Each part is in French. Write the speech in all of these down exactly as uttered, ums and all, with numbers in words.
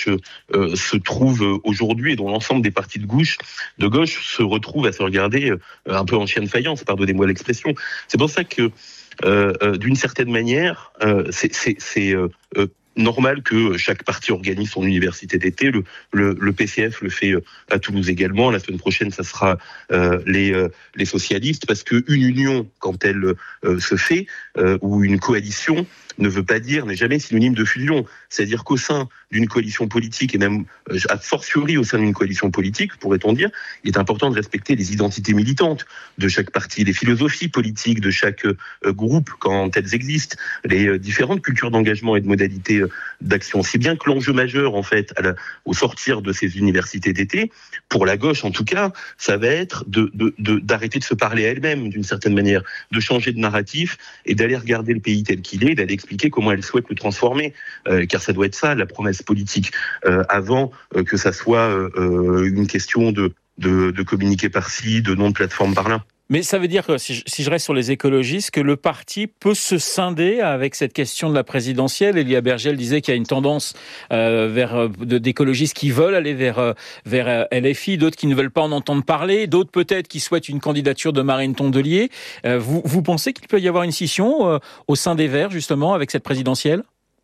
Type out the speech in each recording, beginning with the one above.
gauche euh, se trouve aujourd'hui et dont l'ensemble des partis de gauche, de gauche se retrouvent à se regarder euh, un peu en chien de faïence, pardonnez-moi l'expression. C'est pour ça que, euh, euh, d'une certaine manière, euh, c'est, c'est, c'est euh, euh, normal que chaque parti organise son université d'été. Le, le, le P C F le fait à Toulouse également. La semaine prochaine, ça sera euh, les, euh, les socialistes, parce qu'une union, quand elle euh, se fait, euh, ou une coalition, ne veut pas dire, n'est jamais synonyme de fusion. C'est-à-dire qu'au sein d'une coalition politique, et même euh, a fortiori au sein d'une coalition politique, pourrait-on dire, il est important de respecter les identités militantes de chaque parti, les philosophies politiques de chaque euh, groupe, quand elles existent, les euh, différentes cultures d'engagement et de modalités euh, d'action. Si bien que l'enjeu majeur, en fait, à la, au sortir de ces universités d'été, pour la gauche en tout cas, ça va être de, de, de, d'arrêter de se parler à elle-même d'une certaine manière, de changer de narratif et d'aller regarder le pays tel qu'il est, d'aller expliquer comment elle souhaite le transformer, euh, car ça doit être ça la promesse politique, euh, avant euh, que ça soit euh, une question de, de, de communiquer par-ci, de nom de plateforme par-là. Mais ça veut dire que, si je, si je reste sur les écologistes, que le parti peut se scinder avec cette question de la présidentielle. Elia Bergel disait qu'il y a une tendance euh, vers de, d'écologistes qui veulent aller vers, vers L F I, d'autres qui ne veulent pas en entendre parler, d'autres peut-être qui souhaitent une candidature de Marine Tondelier. Euh, vous, vous pensez qu'il peut y avoir une scission euh, au sein des Verts, justement, avec cette présidentielle ?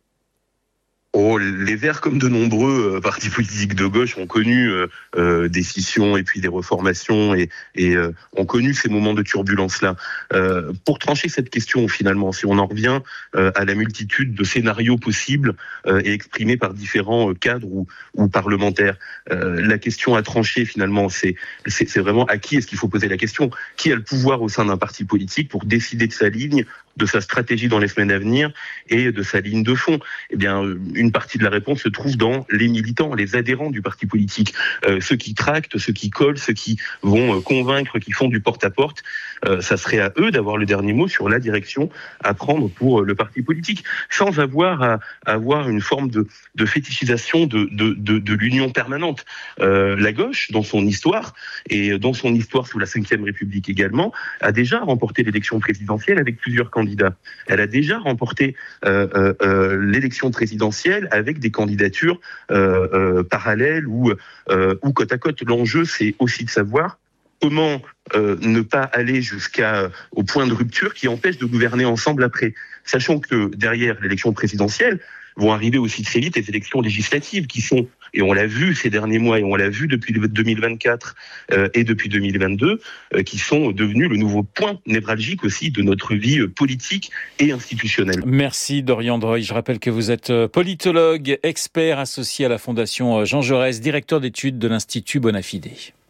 Oh, les Verts, comme de nombreux euh, partis politiques de gauche, ont connu euh, euh, des scissions et puis des reformations et, et euh, ont connu ces moments de turbulence-là. Euh, pour trancher cette question, finalement, si on en revient euh, à la multitude de scénarios possibles euh, et exprimés par différents euh, cadres ou, ou parlementaires, euh, la question à trancher, finalement, c'est, c'est, c'est vraiment à qui est-ce qu'il faut poser la question ? Qui a le pouvoir au sein d'un parti politique pour décider de sa ligne, de sa stratégie dans les semaines à venir et de sa ligne de fond? Eh bien, une partie de la réponse se trouve dans les militants, les adhérents du parti politique, euh, ceux qui tractent, ceux qui collent, ceux qui vont euh, convaincre, qui font du porte-à-porte. Euh, ça serait à eux d'avoir le dernier mot sur la direction à prendre pour euh, le parti politique, sans avoir à, à avoir une forme de, de fétichisation de, de, de, de l'union permanente. Euh, la gauche, dans son histoire, et dans son histoire sous la cinquième République également, a déjà remporté l'élection présidentielle avec plusieurs candidats. Elle a déjà remporté euh, euh, euh, l'élection présidentielle avec des candidatures euh, euh, parallèles ou, euh, ou côte à côte. L'enjeu, c'est aussi de savoir comment euh, ne pas aller jusqu'à euh, au point de rupture qui empêche de gouverner ensemble après. Sachant que derrière l'élection présidentielle vont arriver aussi très vite les élections législatives qui sont, et on l'a vu ces derniers mois, et on l'a vu depuis deux mille vingt-quatre euh, et depuis deux mille vingt-deux, euh, qui sont devenus le nouveau point névralgique aussi de notre vie euh, politique et institutionnelle. Merci Dorian Droy. Je rappelle que vous êtes politologue, expert associé à la Fondation Jean Jaurès, directeur d'études de l'Institut Bonafide.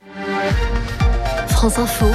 France Info,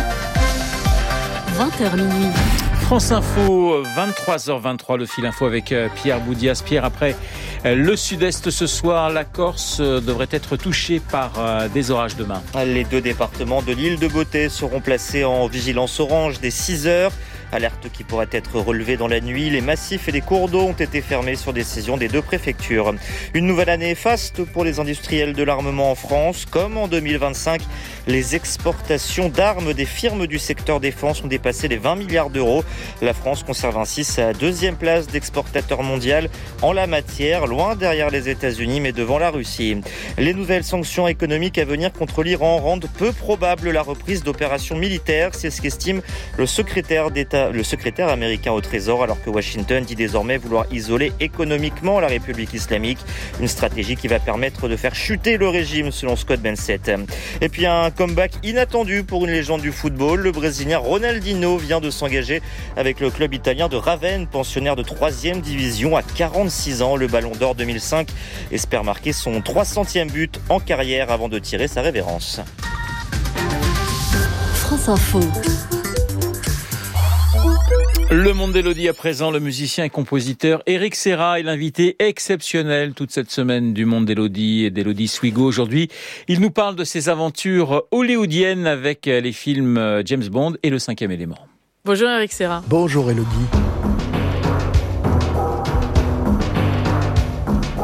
vingt heures minuit. France Info, vingt-trois heures vingt-trois, le fil info avec Pierre Boudias. Pierre, après le sud-est ce soir, la Corse devrait être touchée par des orages demain. Les deux départements de l'île de Beauté seront placés en vigilance orange dès six heures. Alerte qui pourrait être relevée dans la nuit. Les massifs et les cours d'eau ont été fermés sur décision des deux préfectures. Une nouvelle année faste pour les industriels de l'armement en France. Comme en deux mille vingt-cinq, les exportations d'armes des firmes du secteur défense ont dépassé les vingt milliards d'euros. La France conserve ainsi sa deuxième place d'exportateur mondial en la matière, loin derrière les États-Unis mais devant la Russie. Les nouvelles sanctions économiques à venir contre l'Iran rendent peu probable la reprise d'opérations militaires. C'est ce qu'estime le secrétaire d'État le secrétaire américain au Trésor, alors que Washington dit désormais vouloir isoler économiquement la République islamique. Une stratégie qui va permettre de faire chuter le régime, selon Scott Bensett. Et puis un comeback inattendu pour une légende du football. Le Brésilien Ronaldinho vient de s'engager avec le club italien de Ravenne, pensionnaire de troisième division à quarante-six ans. Le Ballon d'Or deux mille cinq espère marquer son trois centième but en carrière avant de tirer sa révérence. France Info. Le monde d'Élodie à présent, le musicien et compositeur Éric Serra est l'invité exceptionnel toute cette semaine du monde d'Élodie et d'Élodie Swigo. Aujourd'hui, il nous parle de ses aventures hollywoodiennes avec les films James Bond et Le Cinquième Élément. Bonjour Éric Serra. Bonjour Élodie.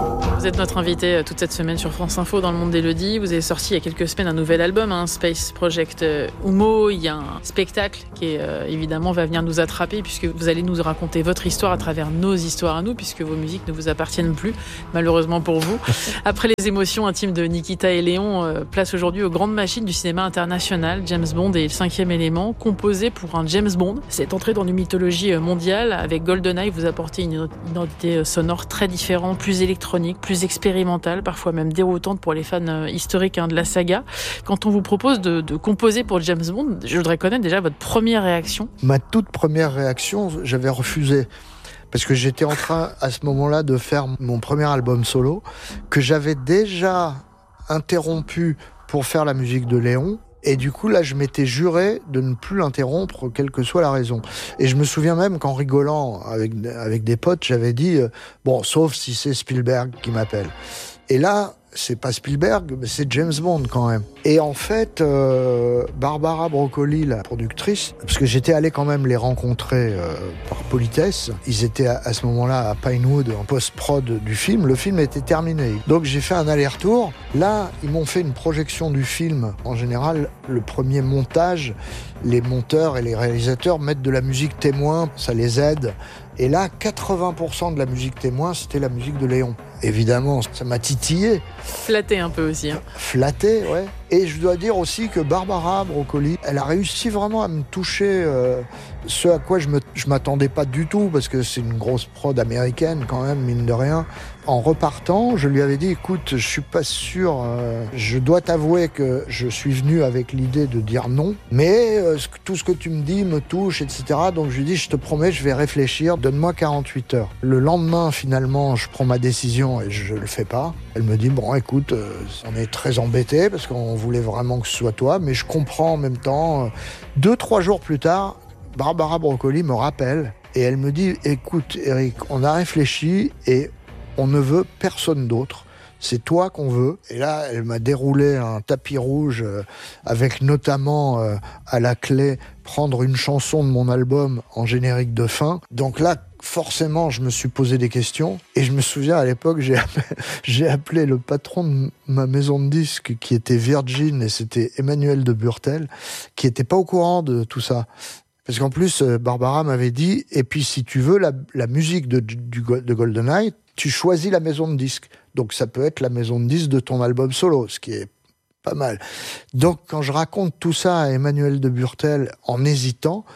Vous êtes notre invité toute cette semaine sur France Info dans le monde d'Élodie. Vous avez sorti il y a quelques semaines un nouvel album, hein, Space Project Humo. Il y a un spectacle qui est, euh, évidemment va venir nous attraper puisque vous allez nous raconter votre histoire à travers nos histoires à nous, puisque vos musiques ne vous appartiennent plus, malheureusement pour vous. Après les émotions intimes de Nikita et Léon, euh, place aujourd'hui aux grandes machines du cinéma international, James Bond et le cinquième élément, composé pour un James Bond. Cette entrée dans une mythologie mondiale, avec GoldenEye, vous apportez une identité sonore très différente, plus électronique, plus expérimentale, parfois même déroutante pour les fans historiques hein, de la saga. Quand on vous propose de, de composer pour James Bond, je voudrais connaître déjà votre première réaction. Ma toute première réaction, j'avais refusé. Parce que j'étais en train, à ce moment-là, de faire mon premier album solo, que j'avais déjà interrompu pour faire la musique de Léon. Et du coup, là, je m'étais juré de ne plus l'interrompre, quelle que soit la raison. Et je me souviens même qu'en rigolant avec, avec des potes, j'avais dit, euh, bon, sauf si c'est Spielberg qui m'appelle. Et là, c'est pas Spielberg, mais c'est James Bond quand même. Et en fait, euh, Barbara Broccoli, la productrice, parce que j'étais allé quand même les rencontrer euh, par politesse, ils étaient à, à ce moment-là à Pinewood, en post-prod du film, le film était terminé. Donc j'ai fait un aller-retour. Là, ils m'ont fait une projection du film. En général, le premier montage, les monteurs et les réalisateurs mettent de la musique témoin, ça les aide. Et là, quatre-vingts pour cent de la musique témoin, c'était la musique de Léon. Évidemment, ça m'a titillé. Flatté un peu aussi. Hein. Flatté, ouais. Et je dois dire aussi que Barbara Broccoli, elle a réussi vraiment à me toucher euh, ce à quoi je me, je m'attendais pas du tout, parce que c'est une grosse prod américaine quand même, mine de rien. En repartant, je lui avais dit, écoute, je suis pas sûr, euh, je dois t'avouer que je suis venu avec l'idée de dire non, mais euh, tout ce que tu me dis me touche, et cetera. Donc je lui dis, je te promets, je vais réfléchir, donne-moi quarante-huit heures. Le lendemain, finalement, je prends ma décision et je le fais pas. Elle me dit, bon, écoute, euh, on est très embêtés parce qu'on voulait vraiment que ce soit toi, mais je comprends en même temps. Deux, trois jours plus tard, Barbara Broccoli me rappelle et elle me dit, écoute, Eric, on a réfléchi et on ne veut personne d'autre. C'est toi qu'on veut. Et là, elle m'a déroulé un tapis rouge euh, avec notamment euh, à la clé prendre une chanson de mon album en générique de fin. Donc là, forcément, je me suis posé des questions. Et je me souviens, à l'époque, j'ai appelé, j'ai appelé le patron de ma maison de disques qui était Virgin, et c'était Emmanuel de Burtel, qui était pas au courant de tout ça. Parce qu'en plus, Barbara m'avait dit, et puis si tu veux la, la musique de, du, de GoldenEye, tu choisis la maison de disques. Donc ça peut être la maison de disques de ton album solo, ce qui est pas mal. Donc quand je raconte tout ça à Emmanuel de Burtel en hésitant,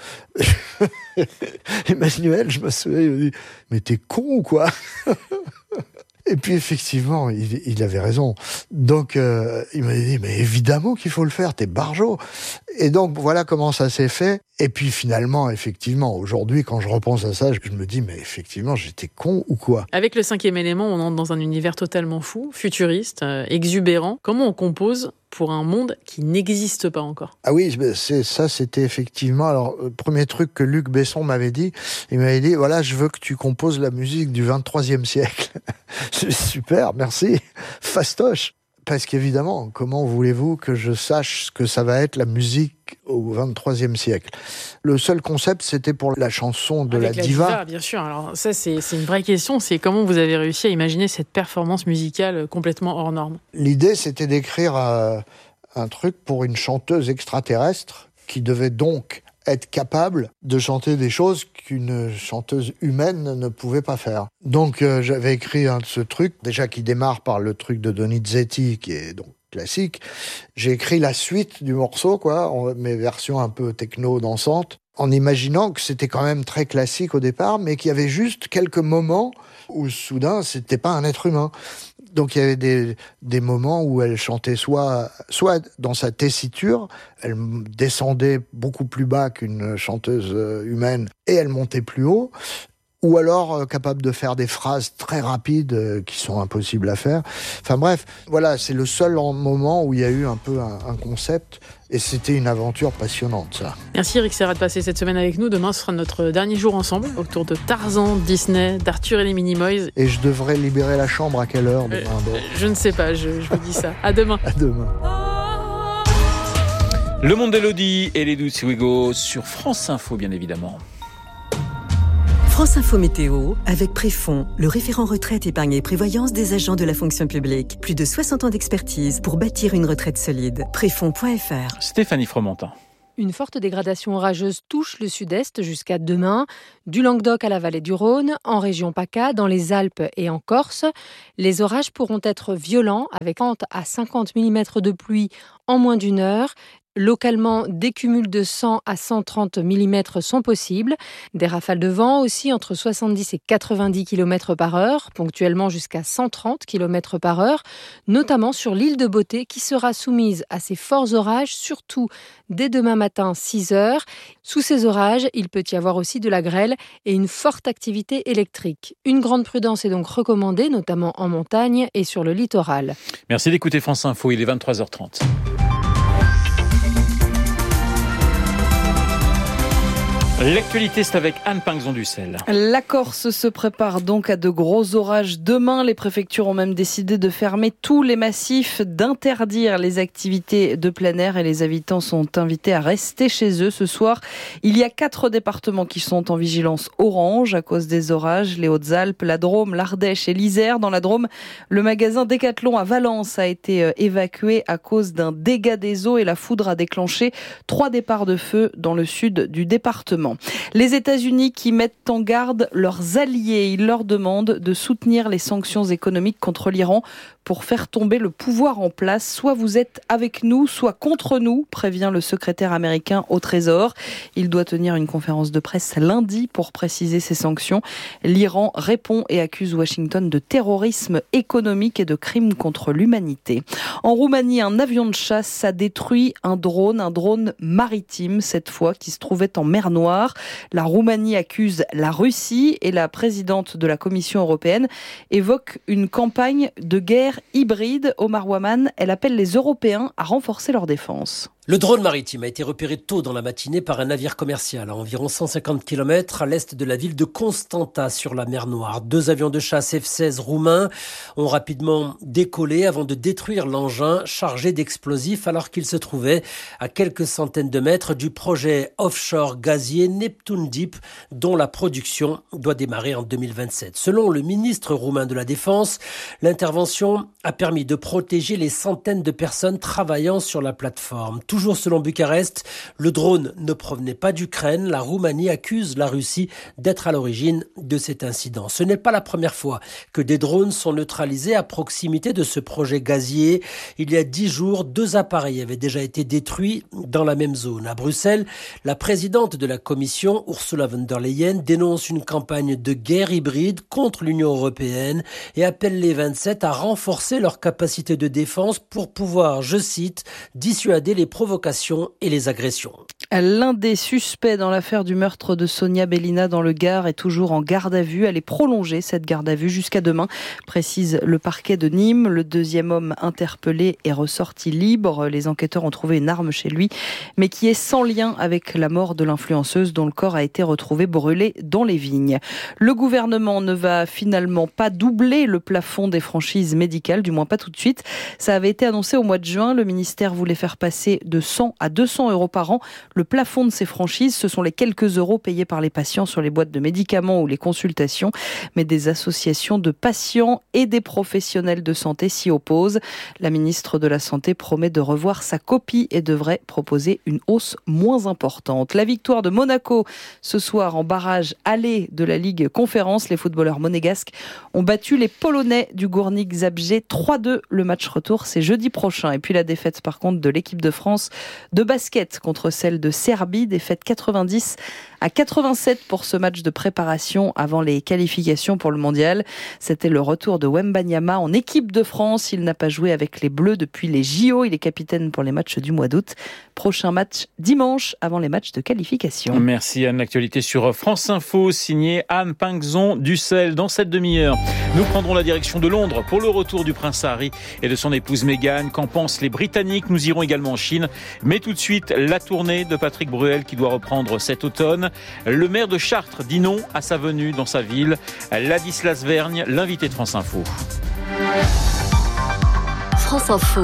Emmanuel, je me souviens, il me dit « Mais t'es con ou quoi ?» Et puis effectivement, il, il avait raison. Donc euh, il m'a dit, mais évidemment qu'il faut le faire, t'es barjot. Et donc voilà comment ça s'est fait. Et puis finalement, effectivement, aujourd'hui, quand je repense à ça, je me dis, mais effectivement, j'étais con ou quoi ? Avec le cinquième élément, on entre dans un univers totalement fou, futuriste, euh, exubérant. Comment on compose pour un monde qui n'existe pas encore ? Ah oui, c'est, ça c'était effectivement... Alors, le premier truc que Luc Besson m'avait dit, il m'avait dit, voilà, je veux que tu composes la musique du vingt-troisième siècle. Super, merci, fastoche. Parce qu'évidemment, comment voulez-vous que je sache ce que ça va être la musique au vingt-troisième siècle ? Le seul concept, c'était pour la chanson de Avec la, la diva. diva. Bien sûr, alors ça c'est, c'est une vraie question, c'est comment vous avez réussi à imaginer cette performance musicale complètement hors norme ? L'idée, c'était d'écrire euh, un truc pour une chanteuse extraterrestre qui devait donc être capable de chanter des choses qu'une chanteuse humaine ne pouvait pas faire. Donc euh, j'avais écrit un, ce truc, déjà qui démarre par le truc de Donizetti, qui est donc classique. J'ai écrit la suite du morceau, quoi, en, mes versions un peu techno dansantes, en imaginant que c'était quand même très classique au départ, mais qu'il y avait juste quelques moments où soudain, c'était pas un être humain. Donc il y avait des, des moments où elle chantait soit, soit dans sa tessiture, elle descendait beaucoup plus bas qu'une chanteuse humaine et elle montait plus haut, ou alors euh, capable de faire des phrases très rapides euh, qui sont impossibles à faire. Enfin bref, voilà, c'est le seul moment où il y a eu un peu un, un concept, et c'était une aventure passionnante, ça. Merci Eric Serra de passer cette semaine avec nous. Demain, ce sera notre dernier jour ensemble, autour de Tarzan, Disney, d'Arthur et les Minimoys. Et je devrais libérer la chambre à quelle heure demain euh, Je ne sais pas, je, je vous dis ça. À demain. À demain. Le monde d'Élodie et les Douce Wigo sur France Info, bien évidemment. France Info Météo, avec Préfond, le référent retraite, épargne et prévoyance des agents de la fonction publique. Plus de soixante ans d'expertise pour bâtir une retraite solide. Préfond point F R. Stéphanie Fromentin. Une forte dégradation orageuse touche le sud-est jusqu'à demain, du Languedoc à la vallée du Rhône, en région PACA, dans les Alpes et en Corse. Les orages pourront être violents, avec trente à cinquante millimètres de pluie en moins d'une heure. Localement, des cumuls de cent à cent trente millimètres sont possibles. Des rafales de vent aussi entre soixante-dix et quatre-vingt-dix kilomètres par heure, ponctuellement jusqu'à cent trente kilomètres par heure, notamment sur l'île de Beauté qui sera soumise à ces forts orages, surtout dès demain matin six heures. Sous ces orages, il peut y avoir aussi de la grêle et une forte activité électrique. Une grande prudence est donc recommandée, notamment en montagne et sur le littoral. Merci d'écouter France Info, il est vingt-trois heures trente. L'actualité, c'est avec Anne Pinxon-Dussel. La Corse se prépare donc à de gros orages demain. Les préfectures ont même décidé de fermer tous les massifs, d'interdire les activités de plein air et les habitants sont invités à rester chez eux ce soir. Il y a quatre départements qui sont en vigilance orange à cause des orages. Les Hautes-Alpes, la Drôme, l'Ardèche et l'Isère. Dans la Drôme, le magasin Decathlon à Valence a été évacué à cause d'un dégât des eaux et la foudre a déclenché trois départs de feu dans le sud du département. Les États-Unis qui mettent en garde leurs alliés, ils leur demandent de soutenir les sanctions économiques contre l'Iran pour faire tomber le pouvoir en place. Soit vous êtes avec nous, soit contre nous, prévient le secrétaire américain au Trésor. Il doit tenir une conférence de presse lundi pour préciser ces sanctions. L'Iran répond et accuse Washington de terrorisme économique et de crimes contre l'humanité. En Roumanie, un avion de chasse a détruit un drone, un drone maritime cette fois, qui se trouvait en mer Noire. La Roumanie accuse la Russie et la présidente de la Commission européenne évoque une campagne de guerre hybride. Omar Ouaman, elle appelle les Européens à renforcer leur défense. Le drone maritime a été repéré tôt dans la matinée par un navire commercial à environ cent cinquante kilomètres à l'est de la ville de Constanta sur la mer Noire. Deux avions de chasse F seize roumains ont rapidement décollé avant de détruire l'engin chargé d'explosifs alors qu'il se trouvait à quelques centaines de mètres du projet offshore gazier Neptune Deep dont la production doit démarrer en deux mille vingt-sept. Selon le ministre roumain de la Défense, l'intervention a permis de protéger les centaines de personnes travaillant sur la plateforme. Toujours selon Bucarest, le drone ne provenait pas d'Ukraine. La Roumanie accuse la Russie d'être à l'origine de cet incident. Ce n'est pas la première fois que des drones sont neutralisés à proximité de ce projet gazier. Il y a dix jours, deux appareils avaient déjà été détruits dans la même zone. À Bruxelles, la présidente de la Commission, Ursula von der Leyen, dénonce une campagne de guerre hybride contre l'Union européenne et appelle les vingt-sept à renforcer leur capacité de défense pour pouvoir, je cite, dissuader les provocations et les agressions. L'un des suspects dans l'affaire du meurtre de Sonia Bellina dans le Gard est toujours en garde à vue. Elle est prolongée, cette garde à vue, jusqu'à demain, précise le parquet de Nîmes. Le deuxième homme interpellé est ressorti libre. Les enquêteurs ont trouvé une arme chez lui, mais qui est sans lien avec la mort de l'influenceuse dont le corps a été retrouvé brûlé dans les vignes. Le gouvernement ne va finalement pas doubler le plafond des franchises médicales, du moins pas tout de suite. Ça avait été annoncé au mois de juin. Le ministère voulait faire passer de cent à deux cents euros par an le plafond de ces franchises. Ce sont les quelques euros payés par les patients sur les boîtes de médicaments ou les consultations. Mais des associations de patients et des professionnels de santé s'y opposent. La ministre de la Santé promet de revoir sa copie et devrait proposer une hausse moins importante. La victoire de Monaco ce soir en barrage aller de la Ligue Conférence. Les footballeurs monégasques ont battu les Polonais du Górnik Zabrze trois deux. Le match retour, c'est jeudi prochain. Et puis la défaite par contre de l'équipe de France de basket contre celle de Serbie, défaite quatre-vingt-dix à quatre-vingt-sept pour ce match de préparation avant les qualifications pour le mondial. C'était le retour de Wembanyama en équipe de France. Il n'a pas joué avec les Bleus depuis les J O. Il est capitaine pour les matchs du mois d'août. Prochain match dimanche avant les matchs de qualification. Merci Anne. L'actualité sur France Info, signée Anne Pinxon-Dussel. Dans cette demi-heure, nous prendrons la direction de Londres pour le retour du prince Harry et de son épouse Meghan. Qu'en pensent les Britanniques? Nous irons également en Chine. Mais tout de suite, la tournée de Patrick Bruel qui doit reprendre cet automne. Le maire de Chartres dit non à sa venue dans sa ville. Ladislas Vergne, l'invité de France Info. France Info,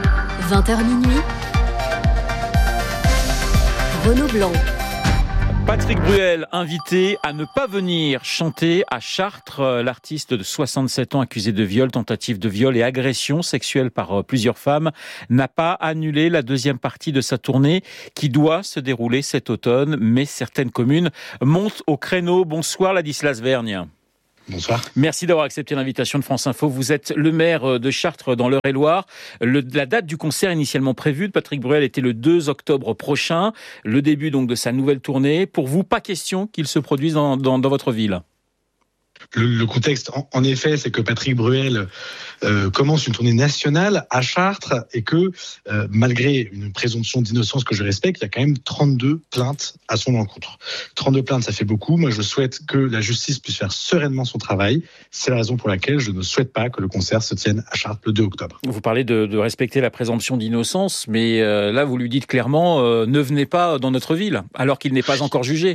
vingt heures minuit. Renaud Blanc. Patrick Bruel, invité à ne pas venir chanter à Chartres. L'artiste de soixante-sept ans accusé de viol, tentative de viol et agression sexuelle par plusieurs femmes n'a pas annulé la deuxième partie de sa tournée qui doit se dérouler cet automne. Mais certaines communes montent au créneau. Bonsoir Ladislas Vergne. Bonsoir. Merci d'avoir accepté l'invitation de France Info. Vous êtes le maire de Chartres dans l'Eure-et-Loire. Le, la date du concert initialement prévue de Patrick Bruel était le deux octobre prochain. Le début donc de sa nouvelle tournée. Pour vous, pas question qu'il se produise dans, dans, dans votre ville. Le, le contexte, en, en effet, c'est que Patrick Bruel euh, commence une tournée nationale à Chartres et que, euh, malgré une présomption d'innocence que je respecte, il y a quand même trente-deux plaintes à son encontre. trente-deux plaintes, ça fait beaucoup. Moi, je souhaite que la justice puisse faire sereinement son travail. C'est la raison pour laquelle je ne souhaite pas que le concert se tienne à Chartres le deux octobre. Vous parlez de, de respecter la présomption d'innocence, mais euh, là, vous lui dites clairement euh, ne venez pas dans notre ville, alors qu'il n'est pas encore jugé.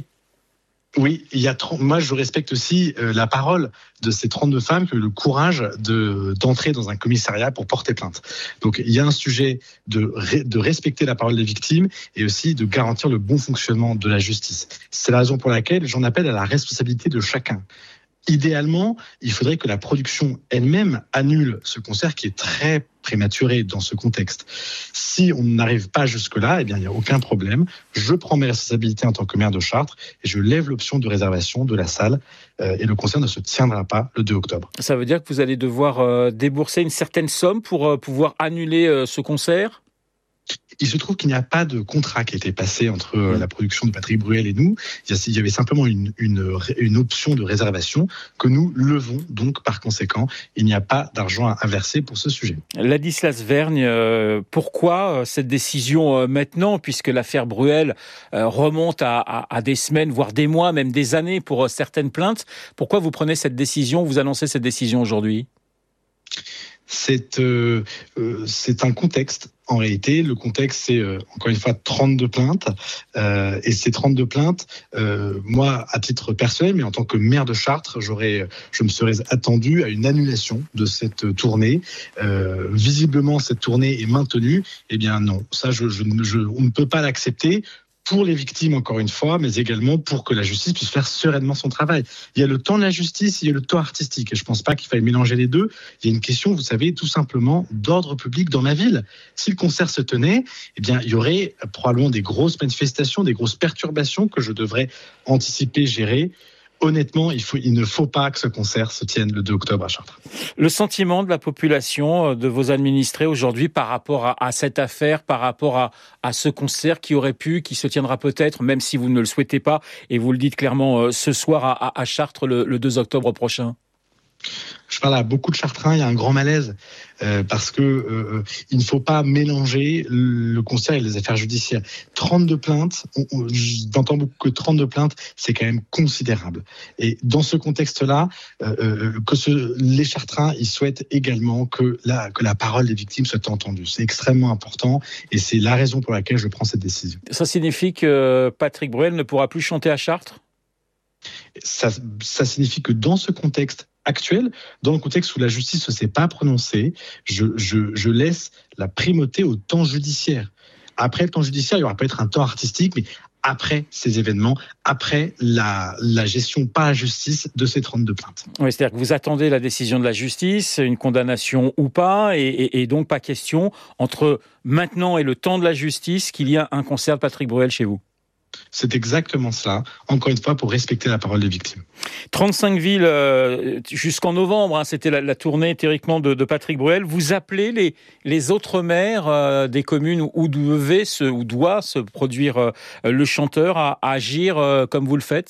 Oui, il y a trente moi je respecte aussi euh, la parole de ces trente-deux femmes qui ont eu le courage de d'entrer dans un commissariat pour porter plainte. Donc il y a un sujet de de respecter la parole des victimes et aussi de garantir le bon fonctionnement de la justice. C'est la raison pour laquelle j'en appelle à la responsabilité de chacun. Idéalement, il faudrait que la production elle-même annule ce concert qui est très prématuré dans ce contexte. Si on n'arrive pas jusque-là, eh bien, il n'y a aucun problème. Je prends mes responsabilités en tant que maire de Chartres et je lève l'option de réservation de la salle euh, et le concert ne se tiendra pas le deux octobre. Ça veut dire que vous allez devoir euh, débourser une certaine somme pour euh, pouvoir annuler euh, ce concert ? Il se trouve qu'il n'y a pas de contrat qui a été passé entre la production de Patrick Bruel et nous. Il y avait simplement une, une, une option de réservation que nous levons. Donc, par conséquent, il n'y a pas d'argent à verser pour ce sujet. Ladislas Vergne, euh, pourquoi cette décision euh, maintenant, puisque l'affaire Bruel euh, remonte à, à, à des semaines, voire des mois, même des années pour euh, certaines plaintes. Pourquoi vous prenez cette décision, vous annoncez cette décision aujourd'hui ? C'est, euh, euh, c'est un contexte. En réalité, le contexte, c'est euh, encore une fois trente-deux plaintes. Euh, et ces trente-deux plaintes, euh, moi, à titre personnel, mais en tant que maire de Chartres, j'aurais, je me serais attendu à une annulation de cette tournée. Euh, visiblement, cette tournée est maintenue. Eh bien non, ça, je, je, je, on ne peut pas l'accepter. Pour les victimes, encore une fois, mais également pour que la justice puisse faire sereinement son travail. Il y a le temps de la justice, il y a le temps artistique. Et je ne pense pas qu'il faille mélanger les deux. Il y a une question, vous savez, tout simplement d'ordre public dans ma ville. Si le concert se tenait, eh bien, il y aurait probablement des grosses manifestations, des grosses perturbations que je devrais anticiper, gérer. Honnêtement, il, faut, il ne faut pas que ce concert se tienne le deux octobre à Chartres. Le sentiment de la population, de vos administrés aujourd'hui par rapport à, à cette affaire, par rapport à, à ce concert qui aurait pu, qui se tiendra peut-être, même si vous ne le souhaitez pas, et vous le dites clairement ce soir à, à Chartres le, le deux octobre prochain. Je parle à beaucoup de Chartrains, il y a un grand malaise euh, parce que euh, il ne faut pas mélanger le concert et les affaires judiciaires. trente-deux plaintes, on, on, j'entends beaucoup que trente-deux plaintes, c'est quand même considérable. Et dans ce contexte-là, euh, que ce, les Chartrains, ils souhaitent également que la, que la parole des victimes soit entendue. C'est extrêmement important et c'est la raison pour laquelle je prends cette décision. Ça signifie que Patrick Bruel ne pourra plus chanter à Chartres ? Ça, ça signifie que dans ce contexte actuel, dans le contexte où la justice ne s'est pas prononcée, je, je, je laisse la primauté au temps judiciaire. Après le temps judiciaire, il y aura peut-être un temps artistique, mais après ces événements, après la, la gestion par la justice de ces trente-deux plaintes. Oui, c'est-à-dire que vous attendez la décision de la justice, une condamnation ou pas, et, et, et donc pas question, entre maintenant et le temps de la justice, qu'il y a un concert de Patrick Bruel chez vous. C'est exactement cela, encore une fois, pour respecter la parole des victimes. trente-cinq villes euh, jusqu'en novembre, hein, c'était la, la tournée théoriquement de, de Patrick Bruel. Vous appelez les, les autres maires euh, des communes où, où, devait se, où doit se produire euh, le chanteur à, à agir euh, comme vous le faites ?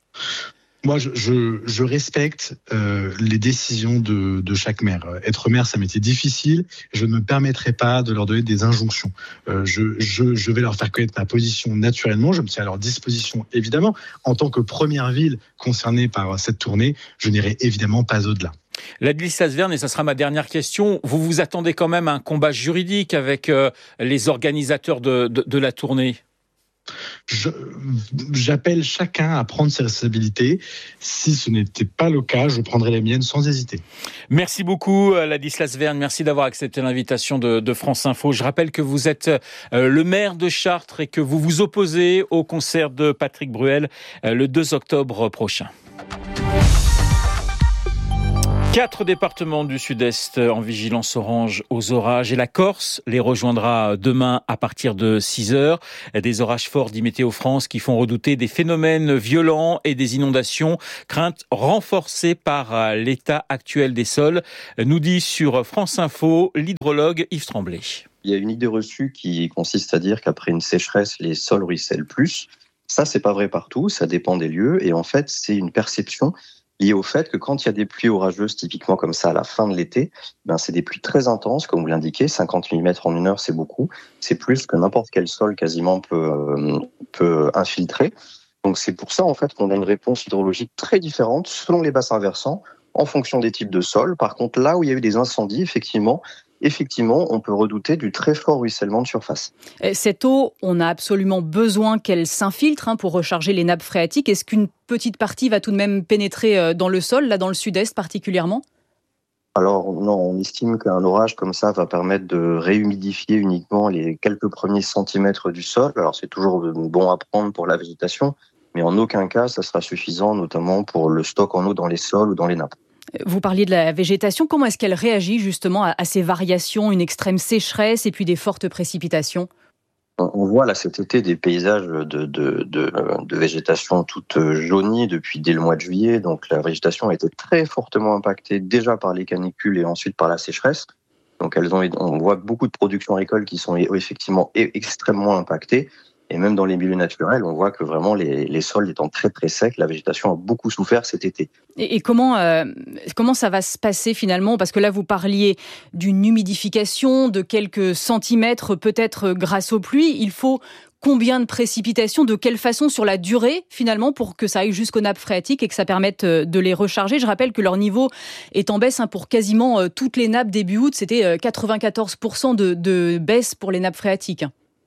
Moi, je, je, je respecte euh, les décisions de, de chaque maire. Être maire, c'est un métier difficile. Je ne me permettrai pas de leur donner des injonctions. Euh, je, je, je vais leur faire connaître ma position naturellement. Je me tiens à leur disposition, évidemment. En tant que première ville concernée par cette tournée, je n'irai évidemment pas au-delà. Ladislas Vergne, et ça sera ma dernière question, vous vous attendez quand même à un combat juridique avec euh, les organisateurs de, de, de la tournée ? Je, j'appelle chacun à prendre ses responsabilités. Si ce n'était pas le cas, je prendrais les miennes sans hésiter. Merci beaucoup, Ladislas Verne. Merci d'avoir accepté l'invitation de, de France Info. Je rappelle que vous êtes euh, le maire de Chartres et que vous vous opposez au concert de Patrick Bruel euh, le deux octobre prochain. Quatre départements du sud-est en vigilance orange aux orages et la Corse les rejoindra demain à partir de six heures. Des orages forts dit Météo France qui font redouter des phénomènes violents et des inondations, crainte renforcée par l'état actuel des sols, nous dit sur France Info l'hydrologue Yves Tremblay. Il y a une idée reçue qui consiste à dire qu'après une sécheresse, les sols ruissellent plus. Ça, c'est pas vrai partout, ça dépend des lieux et en fait, c'est une perception lié au fait que quand il y a des pluies orageuses, typiquement comme ça à la fin de l'été, ben c'est des pluies très intenses, comme vous l'indiquez, cinquante millimètres en une heure, c'est beaucoup. C'est plus que n'importe quel sol quasiment peut, euh, peut infiltrer. Donc c'est pour ça en fait qu'on a une réponse hydrologique très différente selon les bassins versants, en fonction des types de sols. Par contre, là où il y a eu des incendies, effectivement, effectivement, on peut redouter du très fort ruissellement de surface. Cette eau, on a absolument besoin qu'elle s'infiltre hein, pour recharger les nappes phréatiques. Est-ce qu'une petite partie va tout de même pénétrer dans le sol, là dans le sud-est particulièrement ? Alors non, on estime qu'un orage comme ça va permettre de réhumidifier uniquement les quelques premiers centimètres du sol. Alors c'est toujours bon à prendre pour la végétation, mais en aucun cas ça sera suffisant, notamment pour le stock en eau dans les sols ou dans les nappes. Vous parliez de la végétation, comment est-ce qu'elle réagit justement à ces variations, une extrême sécheresse et puis des fortes précipitations ? On voit là cet été des paysages de, de, de, de végétation toute jaunie depuis dès le mois de juillet. Donc la végétation a été très fortement impactée déjà par les canicules et ensuite par la sécheresse. Donc elles ont, on voit beaucoup de productions agricoles qui sont effectivement extrêmement impactées. Et même dans les milieux naturels, on voit que vraiment les, les sols étant très très secs, la végétation a beaucoup souffert cet été. Et, et comment euh, comment ça va se passer finalement ? Parce que là, vous parliez d'une humidification de quelques centimètres, peut-être grâce aux pluies. Il faut combien de précipitations ? De quelle façon sur la durée finalement pour que ça aille jusqu'aux nappes phréatiques et que ça permette de les recharger ? Je rappelle que leur niveau est en baisse hein, pour quasiment toutes les nappes début août. C'était quatre-vingt-quatorze pour cent de, de baisse pour les nappes phréatiques.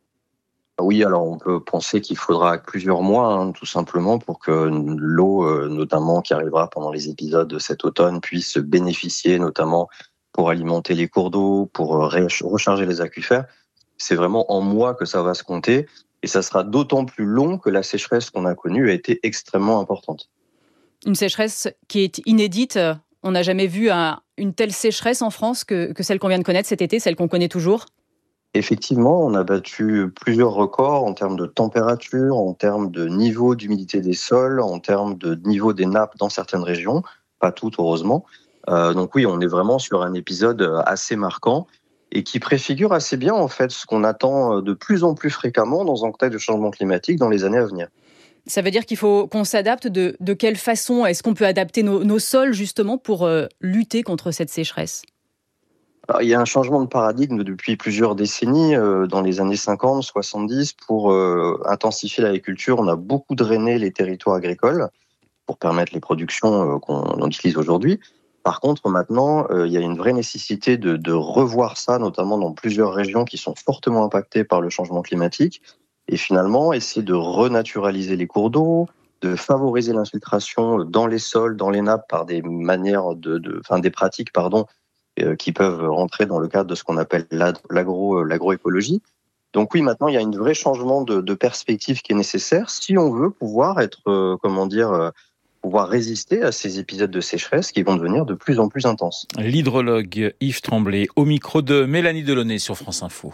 Oui, alors on peut penser qu'il faudra plusieurs mois, hein, tout simplement, pour que l'eau, euh, notamment qui arrivera pendant les épisodes de cet automne, puisse bénéficier, notamment pour alimenter les cours d'eau, pour euh, recharger les aquifères. C'est vraiment en mois que ça va se compter, et ça sera d'autant plus long que la sécheresse qu'on a connue a été extrêmement importante. Une sécheresse qui est inédite. On n'a jamais vu un, une telle sécheresse en France que, que celle qu'on vient de connaître cet été, celle qu'on connaît toujours. Effectivement, on a battu plusieurs records en termes de température, en termes de niveau d'humidité des sols, en termes de niveau des nappes dans certaines régions, pas toutes heureusement. Euh, donc oui, on est vraiment sur un épisode assez marquant et qui préfigure assez bien en fait ce qu'on attend de plus en plus fréquemment dans un contexte de changement climatique dans les années à venir. Ça veut dire qu'il faut qu'on s'adapte. De, de quelle façon est-ce qu'on peut adapter nos, nos sols justement pour euh, lutter contre cette sécheresse ? Alors, il y a un changement de paradigme depuis plusieurs décennies. Euh, dans les années cinquante, soixante-dix, pour euh, intensifier l'agriculture, on a beaucoup drainé les territoires agricoles pour permettre les productions euh, qu'on on utilise aujourd'hui. Par contre, maintenant, euh, il y a une vraie nécessité de, de revoir ça, notamment dans plusieurs régions qui sont fortement impactées par le changement climatique. Et finalement, essayer de renaturaliser les cours d'eau, de favoriser l'infiltration dans les sols, dans les nappes par des manières de, de enfin des pratiques, pardon, euh, qui peuvent rentrer dans le cadre de ce qu'on appelle l'agro, l'agroécologie. Donc oui, maintenant il y a un vrai changement de, de perspective qui est nécessaire si on veut pouvoir être, euh, comment dire, euh, pouvoir résister à ces épisodes de sécheresse qui vont devenir de plus en plus intenses. L'hydrologue Yves Tremblay au micro de Mélanie Delaunay sur France Info.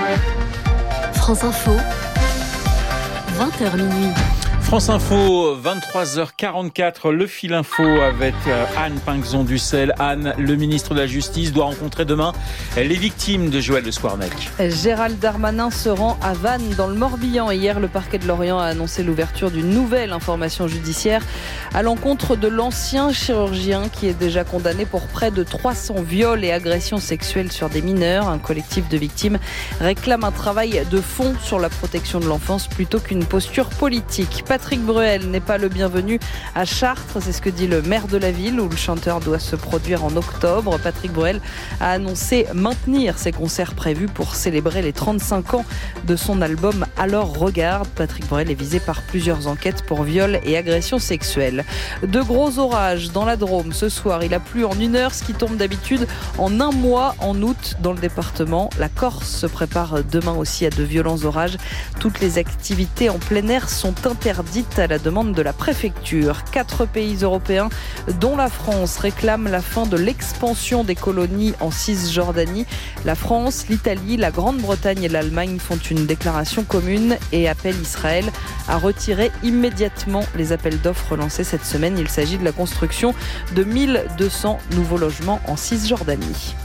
France Info, vingt heures minuit. France Info, vingt-trois heures quarante-quatre, le fil info avec Anne Pinxon-Dussel. Anne, le ministre de la Justice doit rencontrer demain les victimes de Joël Le Squarnec. Gérald Darmanin se rend à Vannes dans le Morbihan. Hier, le parquet de Lorient a annoncé l'ouverture d'une nouvelle information judiciaire à l'encontre de l'ancien chirurgien qui est déjà condamné pour près de trois cents viols et agressions sexuelles sur des mineurs. Un collectif de victimes réclame un travail de fond sur la protection de l'enfance plutôt qu'une posture politique. Patrick Bruel n'est pas le bienvenu à Chartres. C'est ce que dit le maire de la ville où le chanteur doit se produire en octobre. Patrick Bruel a annoncé maintenir ses concerts prévus pour célébrer les trente-cinq ans de son album Alors Regarde. Patrick Bruel est visé par plusieurs enquêtes pour viol et agression sexuelle. De gros orages dans la Drôme ce soir. Il a plu en une heure, ce qui tombe d'habitude en un mois en août dans le département. La Corse se prépare demain aussi à de violents orages. Toutes les activités en plein air sont interdites à la demande de la préfecture. Quatre pays européens, dont la France, réclament la fin de l'expansion des colonies en Cisjordanie. La France, l'Italie, la Grande-Bretagne et l'Allemagne font une déclaration commune et appellent Israël à retirer immédiatement les appels d'offres lancés cette semaine. Il s'agit de la construction de mille deux cents nouveaux logements en Cisjordanie.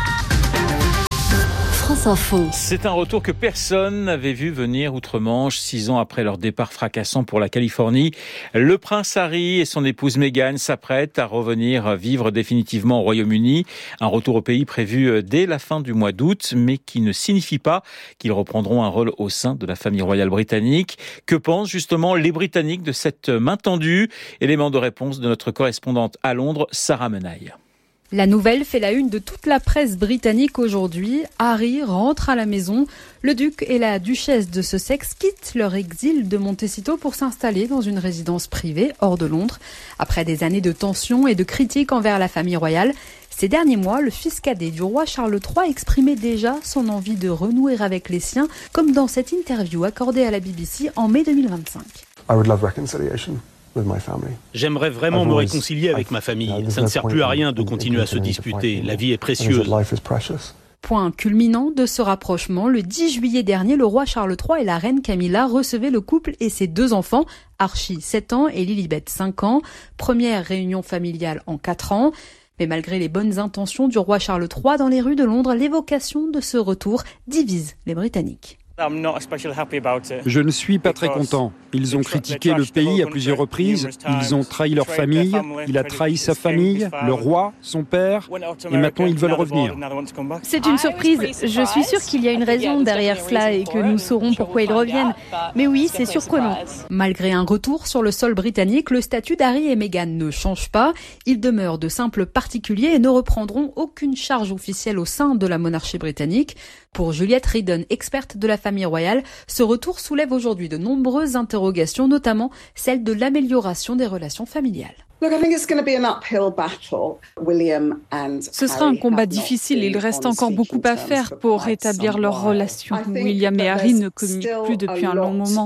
France Info. C'est un retour que personne n'avait vu venir outre-Manche, six ans après leur départ fracassant pour la Californie. Le prince Harry et son épouse Meghan s'apprêtent à revenir vivre définitivement au Royaume-Uni. Un retour au pays prévu dès la fin du mois d'août, mais qui ne signifie pas qu'ils reprendront un rôle au sein de la famille royale britannique. Que pensent justement les Britanniques de cette main tendue ? Élément de réponse de notre correspondante à Londres, Sarah Menaille. La nouvelle fait la une de toute la presse britannique aujourd'hui. Harry rentre à la maison. Le duc et la duchesse de Sussex quittent leur exil de Montecito pour s'installer dans une résidence privée hors de Londres. Après des années de tensions et de critiques envers la famille royale, ces derniers mois, le fils cadet du roi Charles trois exprimait déjà son envie de renouer avec les siens, comme dans cette interview accordée à la B B C en mai deux mille vingt-cinq. I would love reconciliation. J'aimerais vraiment me réconcilier avec ma famille. Ça ne sert plus à rien de continuer à se disputer. La vie est précieuse. Point culminant de ce rapprochement, le dix juillet dernier, le roi Charles trois et la reine Camilla recevaient le couple et ses deux enfants, Archie, sept ans, et Lilibet, cinq ans. Première réunion familiale en quatre ans. Mais malgré les bonnes intentions du roi Charles trois dans les rues de Londres, l'évocation de ce retour divise les Britanniques. Je ne suis pas très content. Ils ont critiqué le pays à plusieurs reprises. Ils ont trahi leur famille. Il a trahi sa famille, le roi, son père. Et maintenant, ils veulent revenir. C'est une surprise. Je suis sûre qu'il y a une raison derrière cela et que nous saurons pourquoi ils reviennent. Mais oui, c'est surprenant. Malgré un retour sur le sol britannique, le statut d'Harry et Meghan ne change pas. Ils demeurent de simples particuliers et ne reprendront aucune charge officielle au sein de la monarchie britannique. Pour Juliette Ridden, experte de la famille royale, ce retour soulève aujourd'hui de nombreuses interrogations, notamment celle de l'amélioration des relations familiales. Ce sera un combat difficile. Il reste encore beaucoup à faire pour rétablir leurs relations. William et Harry ne communiquent plus depuis un long moment.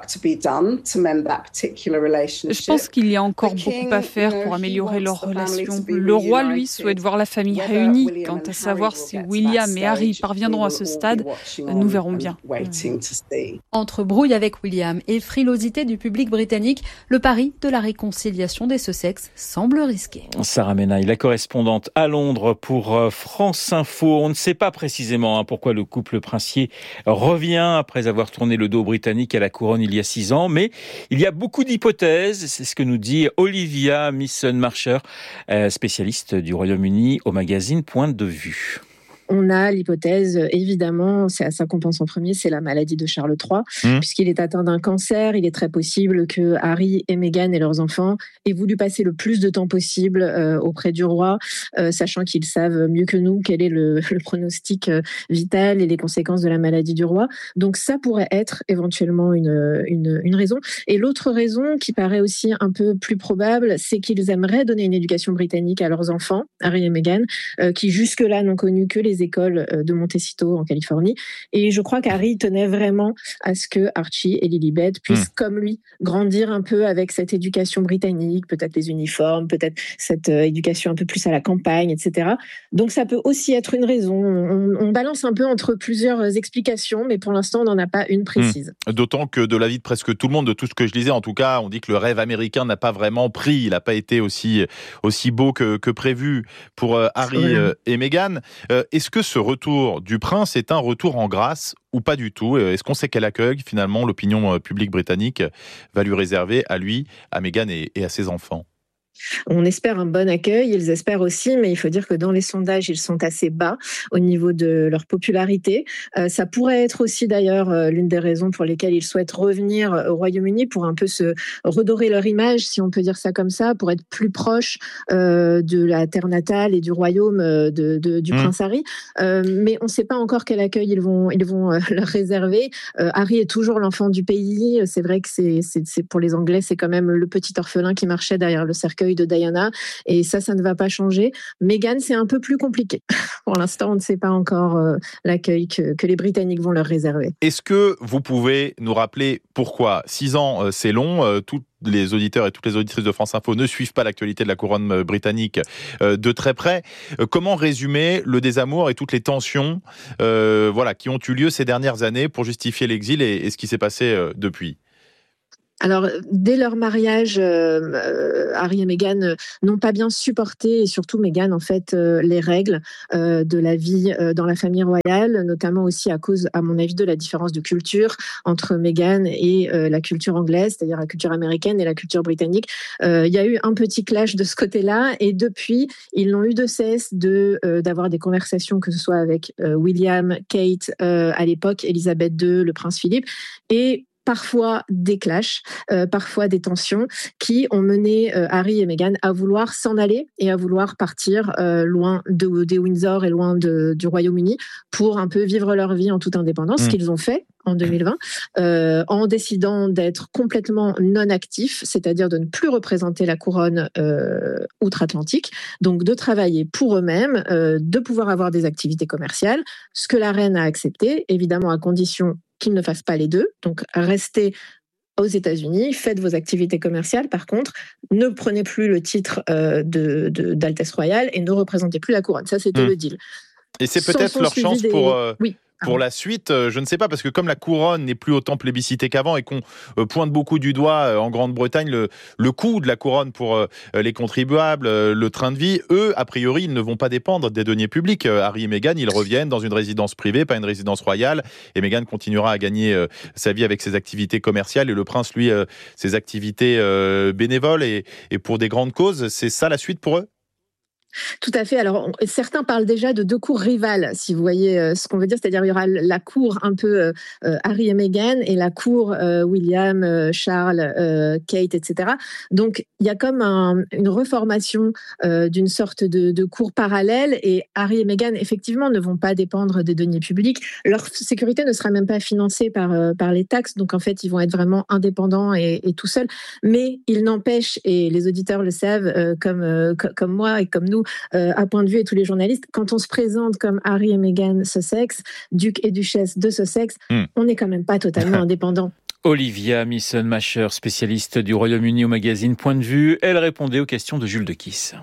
Je pense qu'il y a encore beaucoup à faire pour améliorer leurs relations. Le roi, lui, souhaite voir la famille réunie. Quant à savoir si William et Harry parviendront à ce stade, nous verrons bien. Entre brouille avec William et frilosité du public britannique, le pari de la réconciliation des Sussex semble risqué. Sarah Menaille, la correspondante à Londres pour France Info. On ne sait pas précisément hein, pourquoi le couple princier revient après avoir tourné le dos aux Britanniques à la couronne il y a six ans, mais il y a beaucoup d'hypothèses. C'est ce que nous dit Olivia Misson-Marcher, spécialiste du Royaume-Uni au magazine Point de Vue. On a l'hypothèse, évidemment, c'est à ça qu'on pense en premier, c'est la maladie de Charles trois, mmh. puisqu'il est atteint d'un cancer. Il est très possible que Harry et Meghan et leurs enfants aient voulu passer le plus de temps possible euh, auprès du roi, euh, sachant qu'ils savent mieux que nous quel est le, le pronostic euh, vital et les conséquences de la maladie du roi. Donc ça pourrait être éventuellement une, une, une raison. Et l'autre raison qui paraît aussi un peu plus probable, c'est qu'ils aimeraient donner une éducation britannique à leurs enfants, Harry et Meghan, euh, qui jusque-là n'ont connu que les écoles de Montecito en Californie. Et je crois qu'Harry tenait vraiment à ce que Archie et Lilibet puissent, mmh. comme lui, grandir un peu avec cette éducation britannique, peut-être les uniformes, peut-être cette euh, éducation un peu plus à la campagne, et cetera. Donc ça peut aussi être une raison. On, on balance un peu entre plusieurs explications, mais pour l'instant, on n'en a pas une précise. Mmh. D'autant que de l'avis de presque tout le monde, de tout ce que je lisais, en tout cas, on dit que le rêve américain n'a pas vraiment pris. Il n'a pas été aussi, aussi beau que, que prévu pour euh, Harry euh, et Meghan. Euh, est-ce que ce retour du prince est un retour en grâce ou pas du tout? Est-ce qu'on sait quel accueil, finalement, l'opinion publique britannique va lui réserver à lui, à Meghan et, et à ses enfants? On espère un bon accueil, ils espèrent aussi, mais il faut dire que dans les sondages, ils sont assez bas au niveau de leur popularité. Euh, ça pourrait être aussi d'ailleurs euh, l'une des raisons pour lesquelles ils souhaitent revenir au Royaume-Uni pour un peu se redorer leur image, si on peut dire ça comme ça, pour être plus proche euh, de la terre natale et du royaume euh, de, de, du mmh. prince Harry. Euh, mais on ne sait pas encore quel accueil ils vont, ils vont euh, leur réserver. Euh, Harry est toujours l'enfant du pays. C'est vrai que c'est, c'est, c'est pour les Anglais, c'est quand même le petit orphelin qui marchait derrière le cercueil de Diana, et ça, ça ne va pas changer. Meghan, c'est un peu plus compliqué. Pour l'instant, on ne sait pas encore euh, l'accueil que, que les Britanniques vont leur réserver. Est-ce que vous pouvez nous rappeler pourquoi ? Six ans, euh, c'est long. Euh, tout les auditeurs et toutes les auditrices de France Info ne suivent pas l'actualité de la couronne britannique euh, de très près. Euh, comment résumer le désamour et toutes les tensions euh, voilà, qui ont eu lieu ces dernières années pour justifier l'exil et, et ce qui s'est passé euh, depuis ? Alors, dès leur mariage, euh, Harry et Meghan euh, n'ont pas bien supporté, et surtout Meghan, en fait, euh, les règles euh, de la vie euh, dans la famille royale, notamment aussi à cause, à mon avis, de la différence de culture entre Meghan et euh, la culture anglaise, c'est-à-dire la culture américaine et la culture britannique. Euh, il y a eu un petit clash de ce côté-là, et depuis, ils n'ont eu de cesse de, euh, d'avoir des conversations, que ce soit avec euh, William, Kate, euh, à l'époque, Elisabeth deux, le prince Philippe, et parfois des clashs, euh, parfois des tensions qui ont mené euh, Harry et Meghan à vouloir s'en aller et à vouloir partir euh, loin de, des Windsor et loin de, du Royaume-Uni pour un peu vivre leur vie en toute indépendance, mmh. ce qu'ils ont fait en deux mille vingt, euh, en décidant d'être complètement non-actifs, c'est-à-dire de ne plus représenter la couronne euh, outre-Atlantique, donc de travailler pour eux-mêmes, euh, de pouvoir avoir des activités commerciales, ce que la reine a accepté, évidemment à condition qu'ils ne fassent pas les deux, donc restez aux États-Unis, faites vos activités commerciales. Par contre, ne prenez plus le titre euh, de, de, d'Altesse Royale et ne représentez plus la couronne. Ça, c'était mmh. le deal. Et c'est peut-être leur chance des... pour... Euh... Oui. Pour la suite, je ne sais pas, parce que comme la couronne n'est plus autant plébiscitée qu'avant et qu'on pointe beaucoup du doigt en Grande-Bretagne le, le coût de la couronne pour les contribuables, le train de vie, eux, a priori, ils ne vont pas dépendre des deniers publics. Harry et Meghan, ils reviennent dans une résidence privée, pas une résidence royale, et Meghan continuera à gagner sa vie avec ses activités commerciales, et le prince, lui, ses activités bénévoles et, et pour des grandes causes. C'est ça la suite pour eux ? Tout à fait. Alors, on, certains parlent déjà de deux cours rivales, si vous voyez euh, ce qu'on veut dire. C'est-à-dire, il y aura la cour un peu euh, Harry et Meghan et la cour euh, William, euh, Charles, euh, Kate, et cetera. Donc, il y a comme un, une reformation euh, d'une sorte de, de cour parallèle. Et Harry et Meghan, effectivement, ne vont pas dépendre des deniers publics. Leur sécurité ne sera même pas financée par, euh, par les taxes. Donc, en fait, ils vont être vraiment indépendants et, et tout seuls. Mais il n'empêche, et les auditeurs le savent, euh, comme, euh, comme moi et comme nous, Euh, à point de vue et tous les journalistes, quand on se présente comme Harry et Meghan Sussex, duc et duchesse de Sussex, mmh. on n'est quand même pas totalement indépendant. Olivia Misson-Macher, spécialiste du Royaume-Uni au magazine Point de Vue, elle répondait aux questions de Jules Dequisse.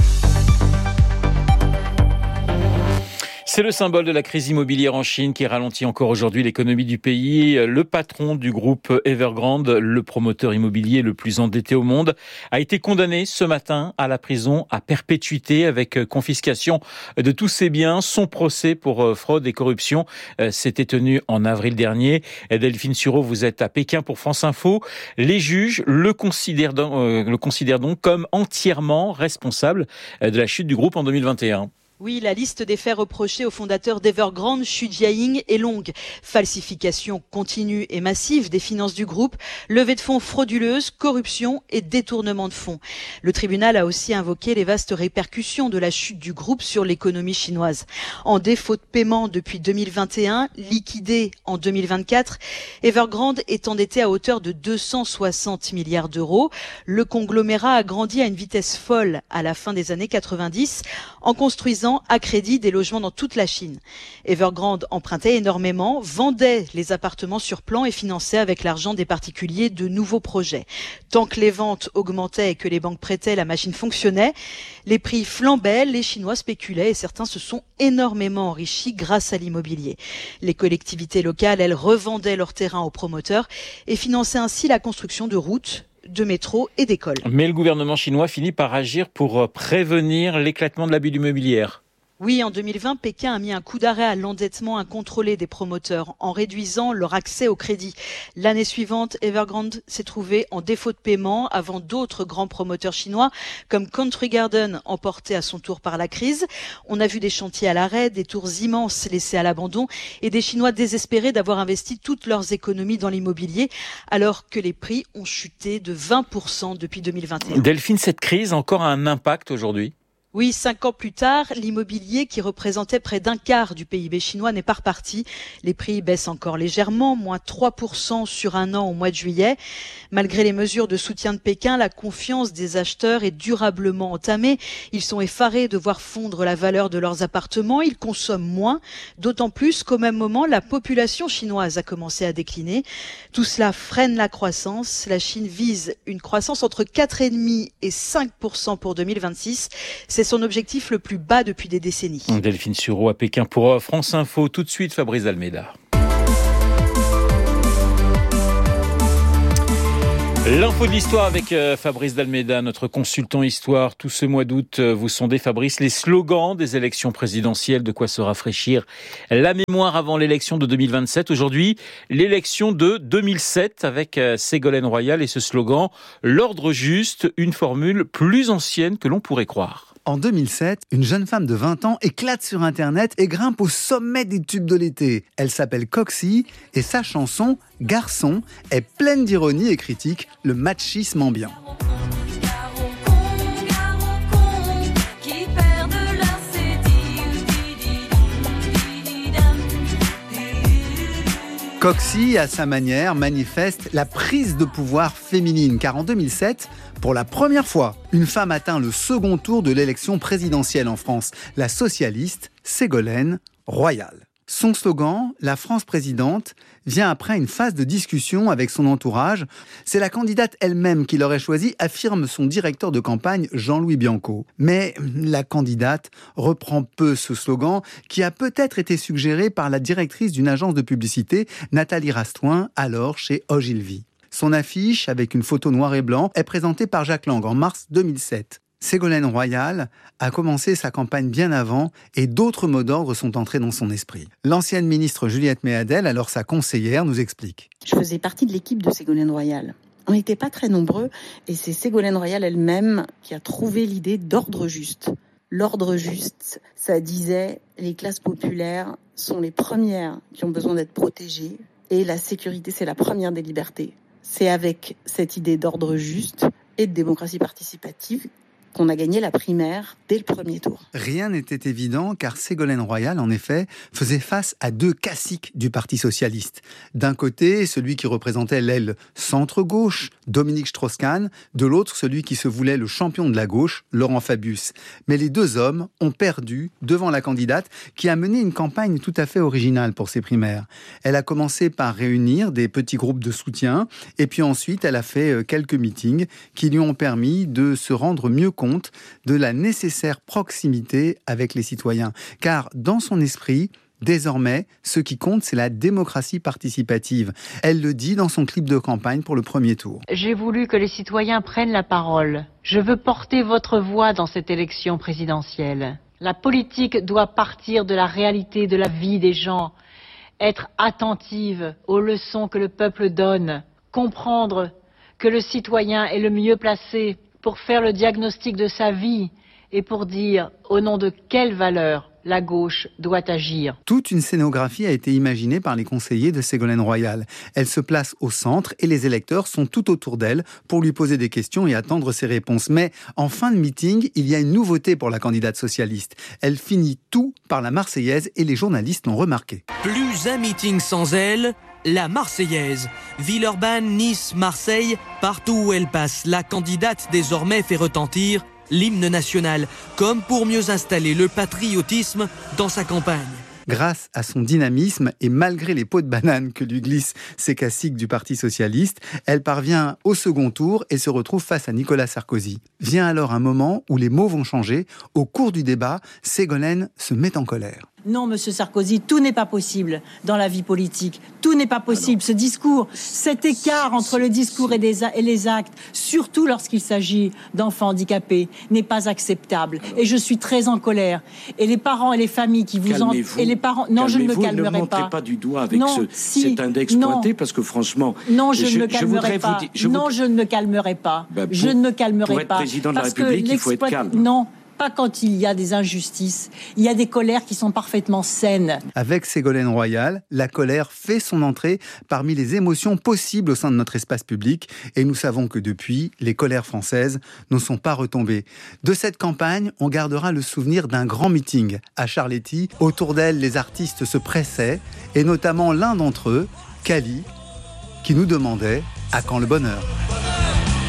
C'est le symbole de la crise immobilière en Chine qui ralentit encore aujourd'hui l'économie du pays. Le patron du groupe Evergrande, le promoteur immobilier le plus endetté au monde, a été condamné ce matin à la prison à perpétuité avec confiscation de tous ses biens. Son procès pour fraude et corruption s'était tenu en avril dernier. Delphine Sureau, vous êtes à Pékin pour France Info. Les juges le considèrent, le considèrent donc comme entièrement responsable de la chute du groupe en deux mille vingt et un. Oui, la liste des faits reprochés au fondateur d'Evergrande, Xu Jiaying, est longue. Falsification continue et massive des finances du groupe, levée de fonds frauduleuse, corruption et détournement de fonds. Le tribunal a aussi invoqué les vastes répercussions de la chute du groupe sur l'économie chinoise. En défaut de paiement depuis deux mille vingt et un, liquidé en deux mille vingt-quatre, Evergrande est endetté à hauteur de deux cent soixante milliards d'euros. Le conglomérat a grandi à une vitesse folle à la fin des années quatre-vingt-dix en construisant à crédit des logements dans toute la Chine. Evergrande empruntait énormément, vendait les appartements sur plan et finançait avec l'argent des particuliers de nouveaux projets. Tant que les ventes augmentaient et que les banques prêtaient, la machine fonctionnait. Les prix flambaient, les Chinois spéculaient et certains se sont énormément enrichis grâce à l'immobilier. Les collectivités locales, elles, revendaient leurs terrains aux promoteurs et finançaient ainsi la construction de routes, de métro et d'écoles. Mais le gouvernement chinois finit par agir pour prévenir l'éclatement de l'abus immobilier. Oui, en deux mille vingt, Pékin a mis un coup d'arrêt à l'endettement incontrôlé des promoteurs en réduisant leur accès au crédit. L'année suivante, Evergrande s'est trouvé en défaut de paiement avant d'autres grands promoteurs chinois comme Country Garden, emportés à son tour par la crise. On a vu des chantiers à l'arrêt, des tours immenses laissés à l'abandon et des Chinois désespérés d'avoir investi toutes leurs économies dans l'immobilier alors que les prix ont chuté de vingt pour cent depuis deux mille vingt et un. Delphine, cette crise a encore un impact aujourd'hui ? Oui, cinq ans plus tard, l'immobilier qui représentait près d'un quart du P I B chinois n'est pas reparti. Les prix baissent encore légèrement, moins trois pour cent sur un an au mois de juillet. Malgré les mesures de soutien de Pékin, la confiance des acheteurs est durablement entamée. Ils sont effarés de voir fondre la valeur de leurs appartements. Ils consomment moins, d'autant plus qu'au même moment, la population chinoise a commencé à décliner. Tout cela freine la croissance. La Chine vise une croissance entre quatre virgule cinq et cinq pour cent pour deux mille vingt-six. C'est son objectif le plus bas depuis des décennies. Delphine Sureau à Pékin pour France Info. Tout de suite, Fabrice Almeida. L'info de l'histoire avec Fabrice Dalméda, notre consultant histoire. Tout ce mois d'août, vous sondez, Fabrice, les slogans des élections présidentielles, de quoi se rafraîchir la mémoire avant l'élection de deux mille vingt-sept. Aujourd'hui, l'élection de deux mille sept avec Ségolène Royal et ce slogan « L'ordre juste », une formule plus ancienne que l'on pourrait croire. En deux mille sept, une jeune femme de vingt ans éclate sur Internet et grimpe au sommet des tubes de l'été. Elle s'appelle Coxie et sa chanson « Garçon » est pleine d'ironie et critique le machisme ambiant. Coxie, à sa manière, manifeste la prise de pouvoir féminine, car en deux mille sept, pour la première fois, une femme atteint le second tour de l'élection présidentielle en France, la socialiste Ségolène Royal. Son slogan, « La France présidente », vient après une phase de discussion avec son entourage. C'est la candidate elle-même qui l'aurait choisie, affirme son directeur de campagne Jean-Louis Bianco. Mais la candidate reprend peu ce slogan qui a peut-être été suggéré par la directrice d'une agence de publicité, Nathalie Rastoin, alors chez Ogilvy. Son affiche, avec une photo noir et blanc, est présentée par Jacques Lang en mars deux mille sept. Ségolène Royal a commencé sa campagne bien avant et d'autres mots d'ordre sont entrés dans son esprit. L'ancienne ministre Juliette Méadel, alors sa conseillère, nous explique. Je faisais partie de l'équipe de Ségolène Royal. On n'était pas très nombreux et c'est Ségolène Royal elle-même qui a trouvé l'idée d'ordre juste. L'ordre juste, ça disait les classes populaires sont les premières qui ont besoin d'être protégées et la sécurité, c'est la première des libertés. C'est avec cette idée d'ordre juste et de démocratie participative qu'on a gagné la primaire dès le premier tour. Rien n'était évident car Ségolène Royal, en effet, faisait face à deux caciques du Parti socialiste. D'un côté, celui qui représentait l'aile centre-gauche, Dominique Strauss-Kahn, de l'autre, celui qui se voulait le champion de la gauche, Laurent Fabius. Mais les deux hommes ont perdu devant la candidate qui a mené une campagne tout à fait originale pour ses primaires. Elle a commencé par réunir des petits groupes de soutien et puis ensuite elle a fait quelques meetings qui lui ont permis de se rendre mieux compte de la nécessaire proximité avec les citoyens. Car dans son esprit, désormais, ce qui compte, c'est la démocratie participative. Elle le dit dans son clip de campagne pour le premier tour. J'ai voulu que les citoyens prennent la parole. Je veux porter votre voix dans cette élection présidentielle. La politique doit partir de la réalité de la vie des gens, être attentive aux leçons que le peuple donne, comprendre que le citoyen est le mieux placé pour faire le diagnostic de sa vie et pour dire au nom de quelles valeurs la gauche doit agir. Toute une scénographie a été imaginée par les conseillers de Ségolène Royal. Elle se place au centre et les électeurs sont tout autour d'elle pour lui poser des questions et attendre ses réponses. Mais en fin de meeting, il y a une nouveauté pour la candidate socialiste. Elle finit tout par la Marseillaise et les journalistes l'ont remarqué. Plus un meeting sans elle, la Marseillaise. Villeurbanne, Nice, Marseille, partout où elle passe, la candidate désormais fait retentir l'hymne national, comme pour mieux installer le patriotisme dans sa campagne. Grâce à son dynamisme et malgré les pots de banane que lui glissent ces caciques du Parti socialiste, elle parvient au second tour et se retrouve face à Nicolas Sarkozy. Vient alors un moment où les mots vont changer. Au cours du débat, Ségolène se met en colère. Non, Monsieur Sarkozy, tout n'est pas possible dans la vie politique. Tout n'est pas possible. Alors, ce discours, cet écart entre le discours et, des, et les actes, surtout lorsqu'il s'agit d'enfants handicapés, n'est pas acceptable. Alors, et je suis très en colère. Et les parents et les familles qui vous en... Et les parents... Non, je ne me calmerai ne pas. Ne montrez pas du doigt avec non, ce, si, cet index non, pointé, parce que franchement... Non, je, je ne me calmerai pas. Vous, je non, vous... je ne me calmerai pas. Ben, pour, je ne me calmerai pour être pas. président de la République, il faut être calme. Non. Pas quand il y a des injustices. Il y a des colères qui sont parfaitement saines. Avec Ségolène Royal, la colère fait son entrée parmi les émotions possibles au sein de notre espace public. Et nous savons que depuis, les colères françaises ne sont pas retombées. De cette campagne, on gardera le souvenir d'un grand meeting à Charletti. Autour d'elle, les artistes se pressaient, et notamment l'un d'entre eux, Cali, qui nous demandait « À quand le bonheur ?»